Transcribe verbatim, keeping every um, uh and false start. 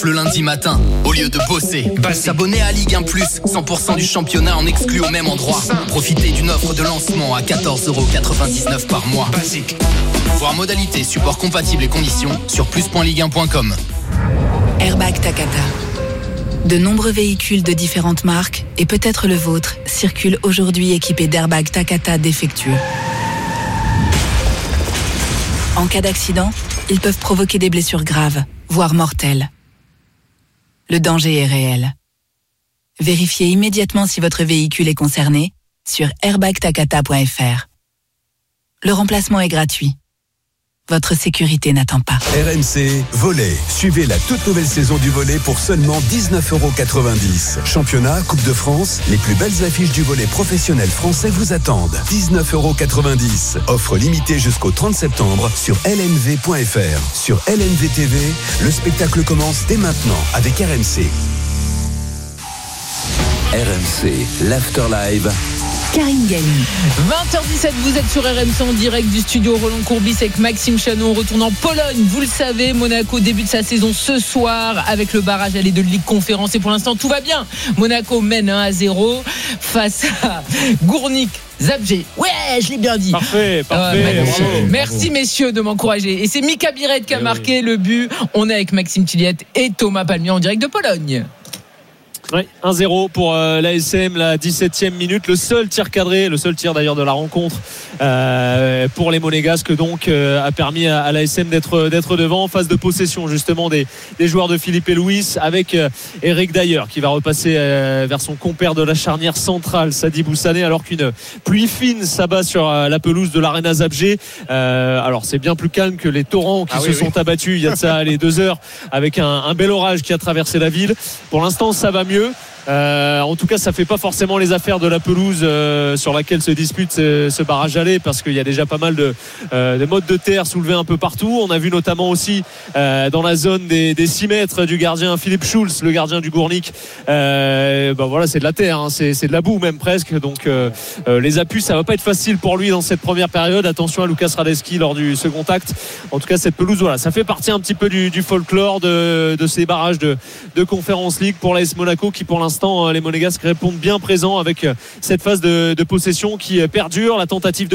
Le lundi matin, au lieu de bosser, s'abonner à Ligue un plus, cent pour cent du championnat en exclu au même endroit. Profitez d'une offre de lancement à quatorze euros quatre-vingt-dix-neuf par mois. Basique. Voir modalités, support compatible et conditions sur plus point ligue un point com. Airbag Takata. De nombreux véhicules de différentes marques, et peut-être le vôtre, circulent aujourd'hui équipés d'airbags Takata défectueux. En cas d'accident, ils peuvent provoquer des blessures graves, voire mortelles. Le danger est réel. Vérifiez immédiatement si votre véhicule est concerné sur airbag takata point f r. Le remplacement est gratuit. Votre sécurité n'attend pas. R M C Volley. Suivez la toute nouvelle saison du volley pour seulement dix-neuf euros quatre-vingt-dix. Championnat, Coupe de France, les plus belles affiches du volley professionnel français vous attendent. dix-neuf euros quatre-vingt-dix. Offre limitée jusqu'au trente septembre sur L N V point F R. Sur L N V T V, le spectacle commence dès maintenant avec R M C. R M C, l'Afterlive. Karine Galli. vingt heures dix-sept, vous êtes sur R M C en direct du studio Roland Courbis avec Maxime Chanon. On retourne en Pologne. Vous le savez, Monaco débute sa saison ce soir avec le barrage aller de Ligue Conférence. Et pour l'instant, tout va bien. Monaco mène un à zéro face à Gournik Zabrze. Ouais, je l'ai bien dit. Parfait, parfait. Euh, merci, bravo, merci bravo. Messieurs de m'encourager. Et c'est Mika Biret qui a oui. marqué le but. On est avec Maxime Tilliette et Thomas Palmier en direct de Pologne. Ouais, un zéro pour euh, l'A S M, la dix-septième minute, le seul tir cadré, le seul tir d'ailleurs de la rencontre euh, pour les Monégasques, donc euh, a permis à, à l'A S M d'être, d'être devant en phase de possession justement des, des joueurs de Philippe et Louis avec euh, Eric Dyer qui va repasser euh, vers son compère de la charnière centrale Sadi Boussané, alors qu'une pluie fine s'abat sur euh, la pelouse de l'Arena Zabrze. Euh, alors c'est bien plus calme que les torrents qui ah, se oui, sont oui. abattus il y a de ça les deux heures avec un, un bel orage qui a traversé la ville. Pour l'instant ça va mieux. Euh, en tout cas, ça fait pas forcément les affaires de la pelouse euh, sur laquelle se dispute ce, ce barrage aller, parce qu'il y a déjà pas mal de, euh, de mottes de terre soulevées un peu partout. On a vu notamment aussi euh, dans la zone des, des six mètres du gardien Philippe Schulz, le gardien du Gournik. Euh, ben voilà, c'est de la terre, hein, c'est, c'est de la boue même presque. Donc euh, euh, les appuis, ça va pas être facile pour lui dans cette première période. Attention à Lucas Radetzky lors du second acte. En tout cas, cette pelouse, voilà, ça fait partie un petit peu du, du folklore de, de ces barrages de, de Conference League pour l'A S Monaco, qui pour l'instant, les Monégasques répondent bien présents avec cette phase de, de possession qui perdure. La tentative de